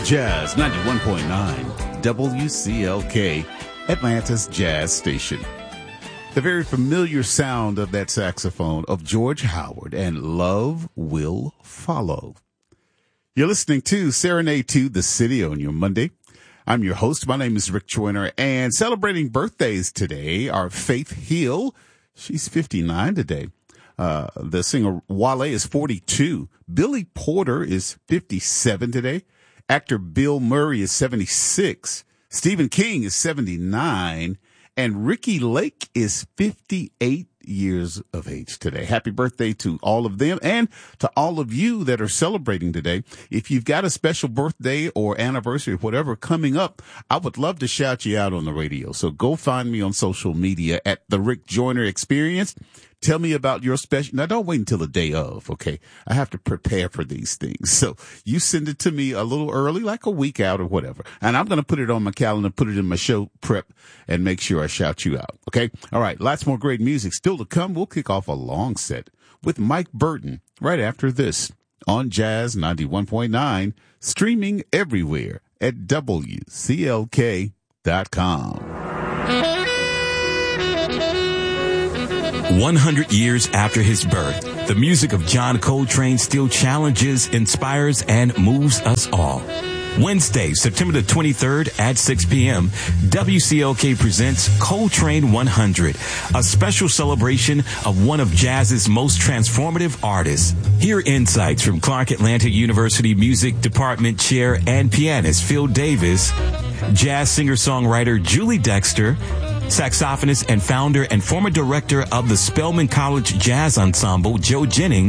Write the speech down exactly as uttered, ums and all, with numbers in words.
Jazz ninety-one point nine, W C L K, Atlanta's Jazz Station. The very familiar sound of that saxophone of George Howard and Love Will Follow. You're listening to Serenade to the City on your Monday. I'm your host. My name is Rick Joyner, and celebrating birthdays today are Faith Hill. She's fifty-nine today. Uh, the singer Wale is forty-two. Billy Porter is fifty-seven today. Actor Bill Murray is seventy-six. Stephen King is seventy-nine. And Ricky Lake is fifty-eight years of age today. Happy birthday to all of them and to all of you that are celebrating today. If you've got a special birthday or anniversary or whatever coming up, I would love to shout you out on the radio. So go find me on social media at The Rick Joyner Experience. Tell me about your special. Now, don't wait until the day of, okay? I have to prepare for these things. So you send it to me a little early, like a week out or whatever. And I'm going to put it on my calendar, put it in my show prep, and make sure I shout you out, okay? All right, lots more great music still to come. We'll kick off a long set with Mike Burton right after this on Jazz ninety-one point nine, streaming everywhere at W C L K dot com. one hundred years after his birth, the music of John Coltrane still challenges, inspires, and moves us all. Wednesday, September the twenty-third at six p.m., W C L K presents Coltrane one hundred, a special celebration of one of jazz's most transformative artists. Hear insights from Clark Atlanta University Music Department Chair and pianist Phil Davis, jazz singer-songwriter Julie Dexter, saxophonist and founder and former director of the Spelman College Jazz Ensemble, Joe Jennings,